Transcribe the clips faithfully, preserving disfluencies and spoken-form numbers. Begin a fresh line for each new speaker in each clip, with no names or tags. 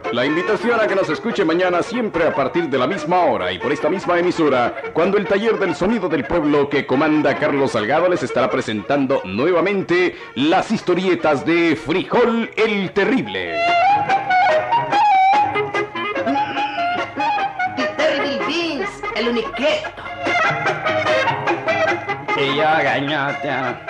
La invitación a que nos escuche mañana siempre a partir de la misma hora y por esta misma emisora, cuando el taller del sonido del pueblo que comanda Carlos Salgado les estará presentando nuevamente las historietas de Frijol el Terrible.
Terrible Beans, el uniqueto.
Y yo gañota.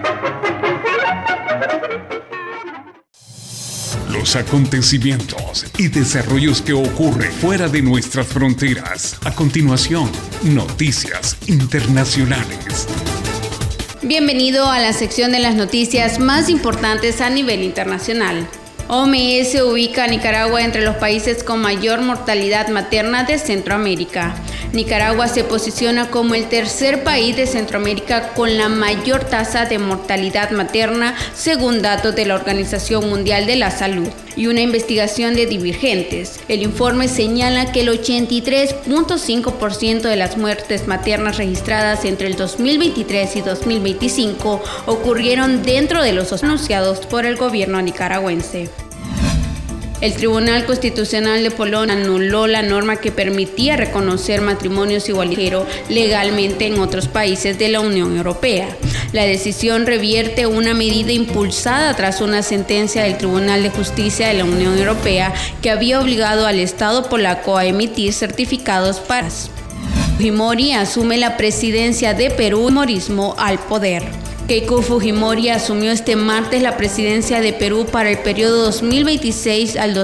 Los acontecimientos y desarrollos que ocurren fuera de nuestras fronteras. A continuación, noticias internacionales.
Bienvenido a la sección de las noticias más importantes a nivel internacional. O M S ubica a Nicaragua entre los países con mayor mortalidad materna de Centroamérica. Nicaragua se posiciona como el tercer país de Centroamérica con la mayor tasa de mortalidad materna, según datos de la Organización Mundial de la Salud y una investigación de Divergentes. El informe señala que el ochenta y tres punto cinco por ciento de las muertes maternas registradas entre el dos mil veintitrés y dos mil veinticinco ocurrieron dentro de los anunciados por el gobierno nicaragüense. El Tribunal Constitucional de Polonia anuló la norma que permitía reconocer matrimonios igualitarios legalmente en otros países de la Unión Europea. La decisión revierte una medida impulsada tras una sentencia del Tribunal de Justicia de la Unión Europea que había obligado al Estado polaco a emitir certificados para. Fujimori asume la presidencia de Perú, Fujimorismo al poder. Keiko Fujimori asumió este martes la presidencia de Perú para el periodo dos mil veintiséis al dos mil veintidós.